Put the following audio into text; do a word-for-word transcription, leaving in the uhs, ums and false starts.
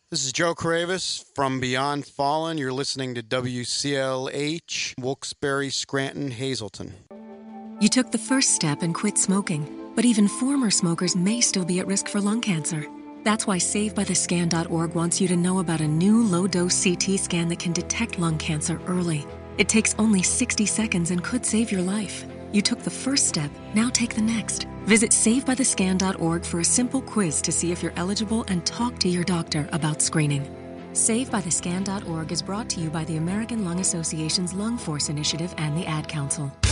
This is Joe Caravis from Beyond Fallen. You're listening to W C L H, Wilkes-Barre, Scranton, Hazleton. You took the first step and quit smoking, but even former smokers may still be at risk for lung cancer. That's why save by the scan dot org wants you to know about a new low-dose C T scan that can detect lung cancer early. It takes only sixty seconds and could save your life. You took the first step, now take the next. Visit save by the scan dot org for a simple quiz to see if you're eligible and talk to your doctor about screening. save by the scan dot org is brought to you by the American Lung Association's Lung Force Initiative and the Ad Council.